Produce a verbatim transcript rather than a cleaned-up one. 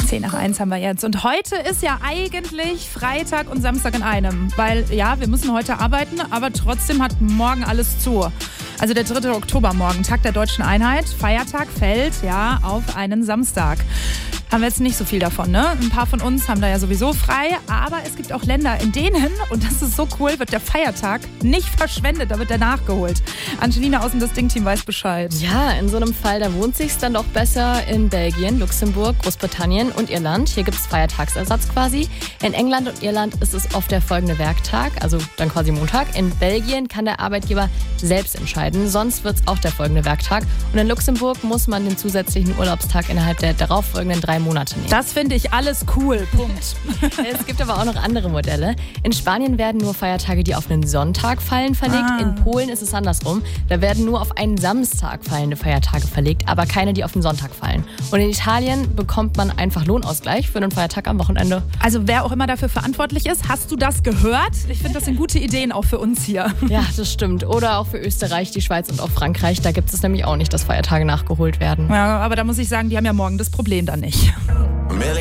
Zehn nach eins haben wir jetzt. Und heute ist ja eigentlich Freitag und Samstag in einem. Weil, ja, wir müssen heute arbeiten, aber trotzdem hat morgen alles zu. Also der dritte Oktober morgen, Tag der Deutschen Einheit. Feiertag fällt ja auf einen Samstag. Haben wir jetzt nicht so viel davon, ne? Ein paar von uns haben da ja sowieso frei, aber es gibt auch Länder, in denen, und das ist so cool, wird der Feiertag nicht verschwendet, da wird der nachgeholt. Angelina aus dem Das Ding-Team weiß Bescheid. Ja, in so einem Fall, da wohnt sich's dann doch besser in Belgien, Luxemburg, Großbritannien und Irland. Hier gibt's Feiertagsersatz quasi. In England und Irland ist es oft der folgende Werktag, also dann quasi Montag. In Belgien kann der Arbeitgeber selbst entscheiden, sonst wird's auch der folgende Werktag. Und in Luxemburg muss man den zusätzlichen Urlaubstag innerhalb der darauffolgenden drei Monate nehmen. Das finde ich alles cool, Punkt. Es gibt aber auch noch andere Modelle. In Spanien werden nur Feiertage, die auf einen Sonntag fallen, verlegt. Ah. In Polen ist es andersrum. Da werden nur auf einen Samstag fallende Feiertage verlegt, aber keine, die auf den Sonntag fallen. Und in Italien bekommt man einfach Lohnausgleich für einen Feiertag am Wochenende. Also wer auch immer dafür verantwortlich ist, hast du das gehört? Ich finde, das sind gute Ideen auch für uns hier. Ja, das stimmt. Oder auch für Österreich, die Schweiz und auch Frankreich. Da gibt es nämlich auch nicht, dass Feiertage nachgeholt werden. Ja, aber da muss ich sagen, die haben ja morgen das Problem dann nicht.